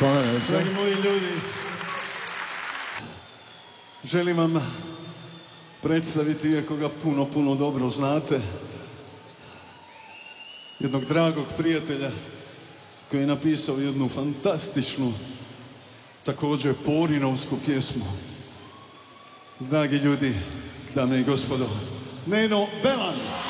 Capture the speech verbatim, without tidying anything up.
Dragi moji ljudi, želim vam predstaviti, iako ga puno, puno dobro znate, jednog dragog prijatelja koji je napisao jednu fantastičnu, također porinovsku pjesmu. Dragi ljudi, dame i gospodo, Neno Belan!